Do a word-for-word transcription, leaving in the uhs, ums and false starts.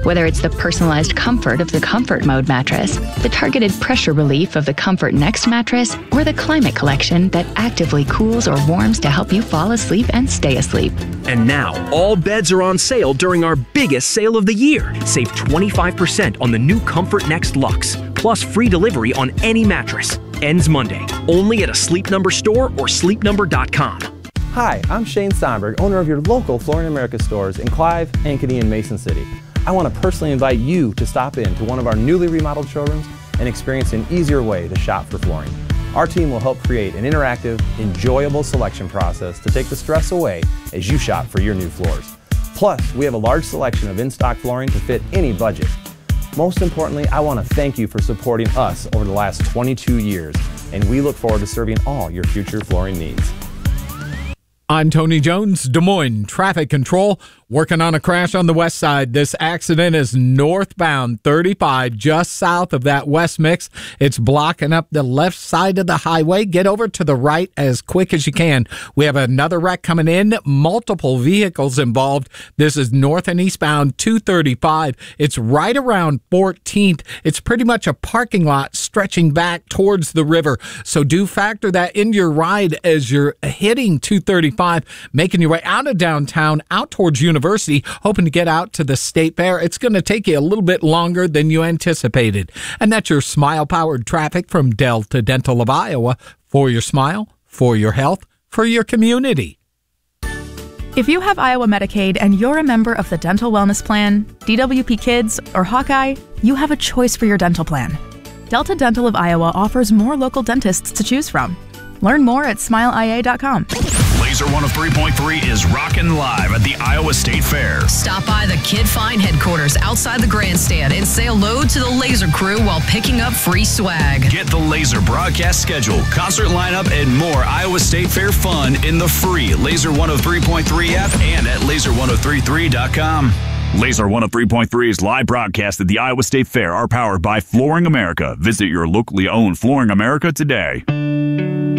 Whether it's the personalized comfort of the Comfort Mode mattress, the targeted pressure relief of the Comfort Next mattress, or the Climate Collection that actively cools or warms to help you fall asleep and stay asleep. And now, all beds are on sale during our biggest sale of the year. Save twenty-five percent on the new Comfort Next Luxe, plus free delivery on any mattress. Ends Monday, only at a Sleep Number store or sleep number dot com. Hi, I'm Shane Steinberg, owner of your local Flooring America stores in Clive, Ankeny, and Mason City. I want to personally invite you to stop in to one of our newly remodeled showrooms and experience an easier way to shop for flooring. Our team will help create an interactive, enjoyable selection process to take the stress away as you shop for your new floors. Plus, we have a large selection of in-stock flooring to fit any budget. Most importantly, I want to thank you for supporting us over the last twenty-two years, and we look forward to serving all your future flooring needs. I'm Tony Jones, Des Moines Traffic Control. Working on a crash on the west side. This accident is northbound thirty-five, just south of that west mix. It's blocking up the left side of the highway. Get over to the right as quick as you can. We have another wreck coming in. Multiple vehicles involved. This is north and eastbound two thirty-five. It's right around fourteenth. It's pretty much a parking lot stretching back towards the river. So do factor that into your ride as you're hitting two thirty-five, making your way out of downtown, out towards University. University, hoping to get out to the State Fair. It's going to take you a little bit longer than you anticipated. And that's your smile-powered traffic from Delta Dental of Iowa. For your smile, for your health, for your community. If you have Iowa Medicaid and you're a member of the Dental Wellness Plan, D W P Kids, or Hawkeye, you have a choice for your dental plan. Delta Dental of Iowa offers more local dentists to choose from. Learn more at smile I A dot com. Laser one oh three point three is rocking live at the Iowa State Fair. Stop by the Kid Find headquarters outside the grandstand and say hello to the Laser crew while picking up free swag. Get the Laser broadcast schedule, concert lineup, and more Iowa State Fair fun in the free Laser one oh three point three app and at laser one oh three three dot com. Laser one oh three point three's live broadcast at the Iowa State Fair are powered by Flooring America. Visit your locally owned Flooring America today.